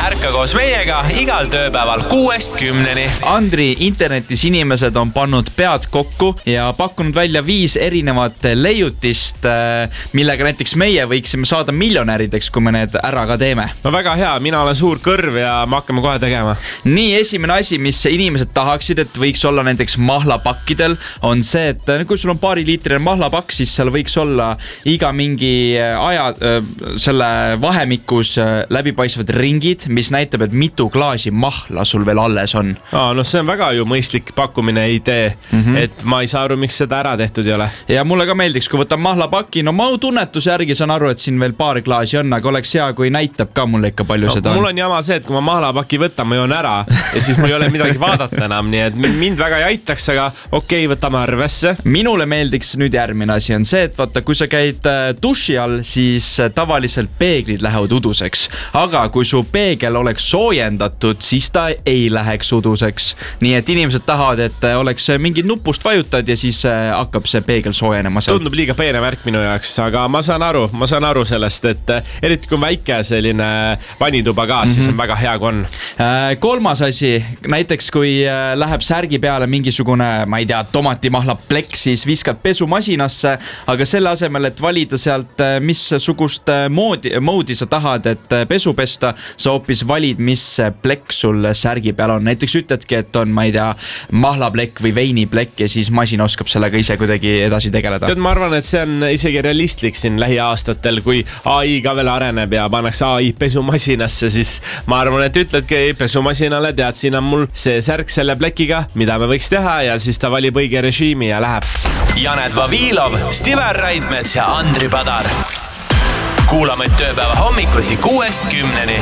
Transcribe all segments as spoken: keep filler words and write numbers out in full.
ärka koos meiega igal tööpäeval kuuest kümneni. Andri, internetis inimesed on pannud pead kokku ja pakkunud välja viis erinevat leiutist, millega näiteks meie võiksime saada miljonärideks, kui me need ära ka teeme. No väga hea, mina olen suur kõrv ja me hakkame kohe tegema. Nii, esimene asi, mis inimesed tahaksid, et võiks olla näiteks mahlapakkidel, on see, et kui sul on paari liitrine mahlapakk, siis seal võiks olla iga mingi aja selle vahemikus läbipaistvad ringid, mis näitab, et mitu klaasi mahla sul veel alles on. Aa, no see on väga ju mõistlik pakkumine idee, mm-hmm. et ma ei saa aru, miks seda ära tehtud ei ole. Ja mulle ka meeldiks, kui võtan mahlapaki, no ma tunnetuse järgi saan aru, et siin veel paar klaasi on, aga oleks hea, kui näitab ka mulle ikka palju no, seda on. Mul on jama see, et kui ma mahlapaki võtan, ma joon ära ja siis mul ei ole midagi vaadata enam, nii et mind väga ei aitaks, aga okei, okay, võtame arvesse. Minule meeldiks nüüd järgmine asi on see, et vaata, kui sa käid duši all, siis tavaliselt peeglid lähevad uduseks, aga kui su peegel oleks soojendatud, siis ta ei läheks uduseks. Nii et inimesed tahavad, et oleks mingid nupust vajutad ja siis hakkab see peegel soojenema seal. Tundub liiga peene märk minu jaoks, aga ma saan aru, ma saan aru sellest, et eriti kui väike selline vanituba ka, siis on väga hea, kui on. Kolmas asi, näiteks kui läheb särgi peale mingisugune, ma ei tea, tomatimahla plek, siis viskad pesumasinasse, aga selle asemel, et valida sealt, mis sugust moodi, moodi sa tahad, et pesu pesta, sa hoopis valid, mis plek sul särgi peal on. Näiteks ütledki, et on, ma ei tea, mahlaplek või veiniplek ja siis masin oskab sellega ise kuidagi edasi tegeleda. Tead, ma arvan, et see on isegi realistlik siin lähiaastatel, kui A I ka veel areneb ja pannakse A I pesumasinasse, siis ma arvan, et ütledki pesumasinale, tead, siin on mul see särk selle plekiga, mida me võiks teha ja siis ta valib õige režiimi ja läheb. Janet Vavilov, Stiver Raidmets ja Andri Padar. Kuulame tööpäeva hommikuti kuuest kümneni.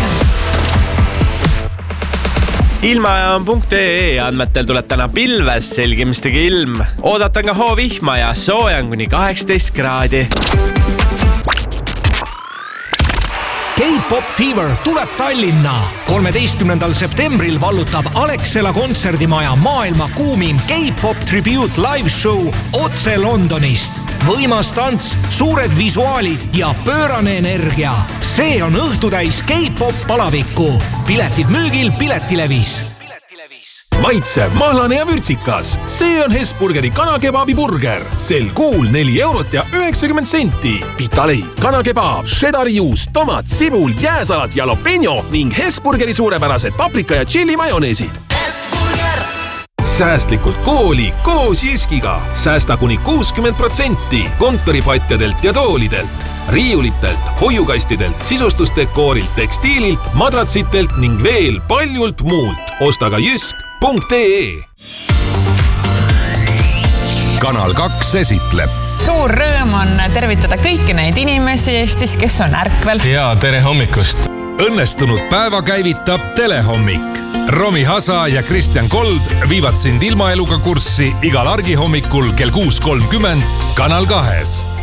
Ilmajaam.ee andmetel tuleb täna pilves, selgimistega ilm. Oodatan ka hoovihma ja soojan kuni kaheksateist kraadi. K-pop Fever tuleb Tallinna. kolmeteistkümnendal septembril vallutab Alexela kontserdimaja maailma kuumim K-pop tribute live show otse Londonist. Võimas tants, suured visuaalid ja pöörane energia. See on õhtutäis K-pop palavikku. Piletid müügil Piletilevis. Maitsev, mahlane ja vürtsikas. See on Hesburgeri kanakebabi burger. Sel kuul neli eurot ja üheksakümmend senti. Pitaleib, kanakebaab, šedari juus, tomat, sibul, jääsalat, jalapeno ning Hesburgeri suurepärased paprika ja chili majoneesid. Hesburger! Säästlikult kooli koos Jyskiga. Säästa kuni kuuskümmend protsenti kontoripatjadelt ja toolidelt, riiulitelt, hoiukastidelt, sisustusdekoorilt, tekstiililt, madratsitelt ning veel paljult muult. Osta ka jysk punkt ee. Kanal kaks esitleb. Suur rõõm on tervitada kõiki neid inimesi Eestis, kes on ärkvel. Ja tere hommikust. Õnnestunud päeva käivitab Telehommik. Romi Hasa ja Kristjan Kold viivad sind ilmaeluga kurssi igal argihommikul kell kuus kolmkümmend Kanal kahes.